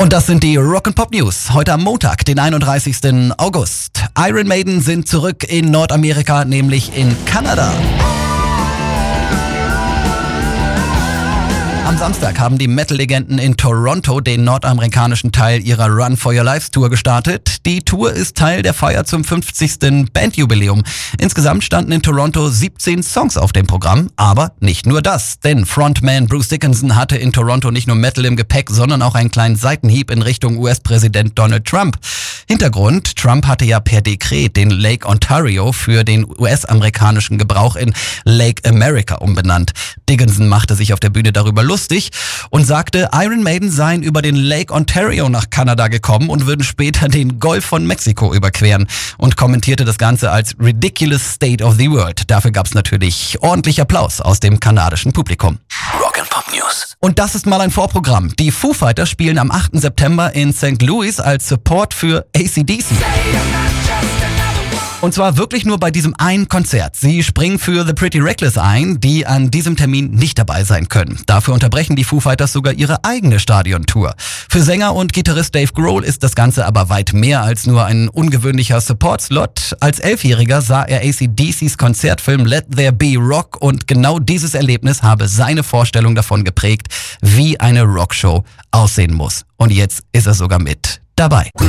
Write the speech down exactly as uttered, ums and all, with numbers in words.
Und das sind die Rock'n'Pop News. Heute am Montag, den einunddreißigsten August. Iron Maiden sind zurück in Nordamerika, nämlich in Kanada. Am Samstag haben die Metal-Legenden in Toronto den nordamerikanischen Teil ihrer Run for Your Lives Tour gestartet. Die Tour ist Teil der Feier zum fünfzigsten Bandjubiläum. Insgesamt standen in Toronto siebzehn Songs auf dem Programm, aber nicht nur das. Denn Frontman Bruce Dickinson hatte in Toronto nicht nur Metal im Gepäck, sondern auch einen kleinen Seitenhieb in Richtung U S-Präsident Donald Trump. Hintergrund: Trump hatte ja per Dekret den Lake Ontario für den U S-amerikanischen Gebrauch in Lake America umbenannt. Dickinson machte sich auf der Bühne darüber lustig und sagte, Iron Maiden seien über den Lake Ontario nach Kanada gekommen und würden später den Golf von Mexiko überqueren, und kommentierte das Ganze als Ridiculous State of the World. Dafür gab es natürlich ordentlich Applaus aus dem kanadischen Publikum. Rock'n'Pop News. Und das ist mal ein Vorprogramm. Die Foo Fighters spielen am achten September in Sankt Louis als Support für A C D C. Und zwar wirklich nur bei diesem einen Konzert. Sie springen für The Pretty Reckless ein, die an diesem Termin nicht dabei sein können. Dafür unterbrechen die Foo Fighters sogar ihre eigene Stadiontour. Für Sänger und Gitarrist Dave Grohl ist das Ganze aber weit mehr als nur ein ungewöhnlicher Support-Slot. Als Elfjähriger sah er A C D Cs Konzertfilm Let There Be Rock, und genau dieses Erlebnis habe seine Vorstellung davon geprägt, wie eine Rockshow aussehen muss. Und jetzt ist er sogar mit dabei.